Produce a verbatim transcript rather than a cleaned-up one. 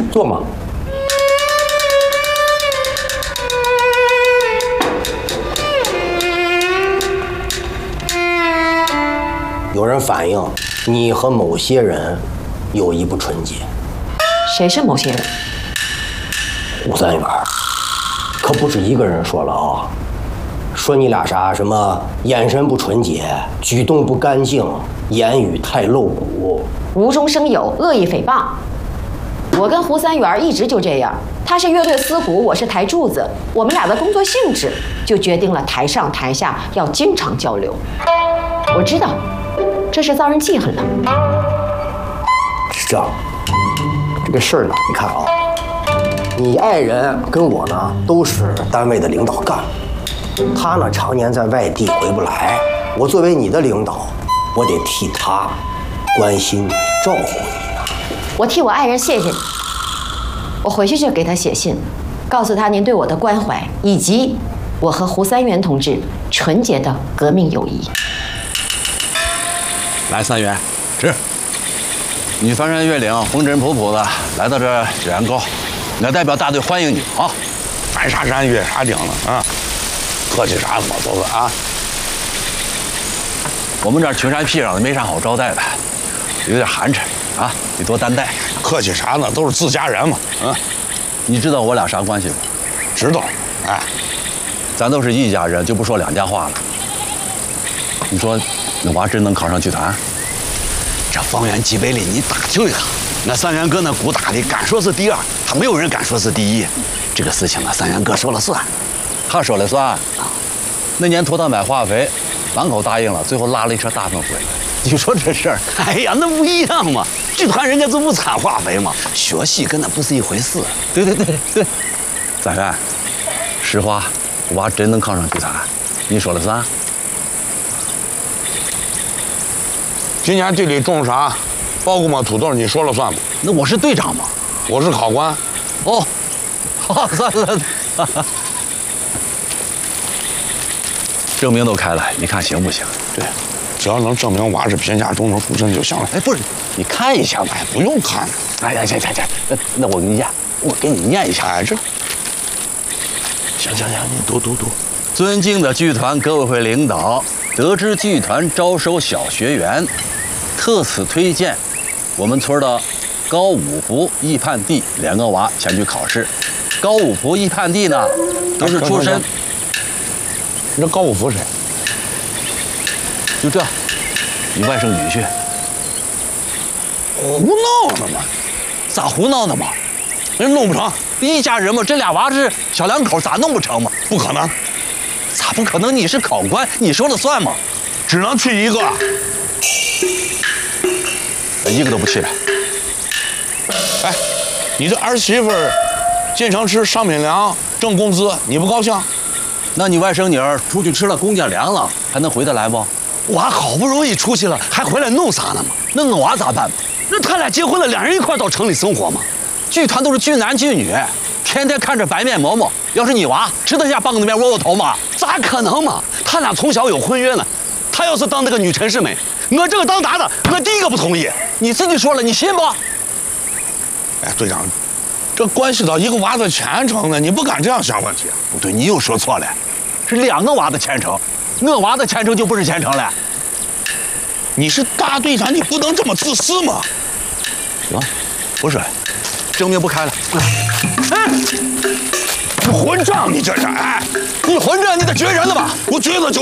坐嘛。有人反映你和某些人友谊不纯洁。 谁是某些人？ 吴三元，可不止一个人说了啊，说你俩啥什么眼神不纯洁，举动不干净，言语太露骨， 无中生有，恶意诽谤。我跟胡三元一直就这样，他是乐队司鼓，我是台柱子，我们俩的工作性质就决定了台上台下要经常交流。我知道，这是遭人记恨了。 是这样，这个事儿呢，你看啊，你爱人跟我呢都是单位的领导干部，他呢常年在外地回不来，我作为你的领导，我得替他关心你、照顾你啊。 我替我爱人谢谢你，我回去就给他写信，告诉他您对我的关怀，以及我和胡三元同志纯洁的革命友谊。 来，三元，吃。你翻山越岭、风尘仆仆的来到这雪山沟，我代表大队欢迎你啊！ 翻啥山越啥岭了啊？客气啥嘛，都是啊。 我们这儿群山僻壤的，没啥好招待的，有点寒碜啊，你多担待。 客气啥呢？都是自家人嘛，嗯。 你知道我俩啥关系吗？ 知道，哎， 咱都是一家人，就不说两家话了。你说那娃真能考上剧团？ 这方圆几百里，你打听一下，那三元哥那鼓打的敢说是第二，他没有人敢说是第一。这个事情啊，三元哥说了算， 他说了算。那年托他买化肥，满口答应了，最后拉了一车大粪回来。你说这事儿？ 哎呀，那不一样嘛！剧团人家是不产化肥嘛，学戏跟那不是一回事。 对对对对，三元，实话，娃真能考上剧团，你说了算。 今年地里种啥，包谷么土豆，你说了算吧？ 那我是队长嘛， 我是考官。 哦，好，算了，证明都开了，你看行不行？ 对，只要能证明娃是贫下中农出身就行了。 哎，不是，你看一下吧。 哎，不用看。 哎呀，行行行，那那我给你念，我给你念一下。 哎，这，行行行，你读读读。 尊敬的剧团革委会领导，得知剧团招收小学员，特此推荐我们村的高五福、易盼娣两个娃前去考试。高五福、易盼娣呢，都是出身。 你这高五福谁？ 就这，你外甥女婿。 胡闹呢嘛？ 咋胡闹呢嘛？人弄不成，一家人嘛，这俩娃是小两口，咋弄不成嘛？ 不可能。 咋不可能？你是考官，你说了算嘛？ 只能去一个， 一个都不去。 哎，你这儿媳妇儿进城吃商品粮挣工资，你不高兴？ 那你外甥女儿出去吃了公家粮了，还能回得来不？ 娃好不容易出去了，还回来弄啥呢嘛？ 那我娃咋办？ 那他俩结婚了，两人一块到城里生活嘛？ 剧团都是俊男俊女，天天看着白面馍馍。要是你娃吃得下棒子面窝窝头吗？ 咋可能嘛？他俩从小有婚约呢。他要是当那个女陈世美，我这个当打的，我第一个不同意。 你自己说了，你信不？ 哎，队长，这关系到一个娃的前程呢，你不敢这样想问题。 不对，你又说错了，是两个娃的前程，我娃的前程就不是前程了。 你是大队长，你不能这么自私嘛。 行，不是，证明不开了。 哎，你混账！你这是哎， 你混账！你得决人了吧？ 我觉得就。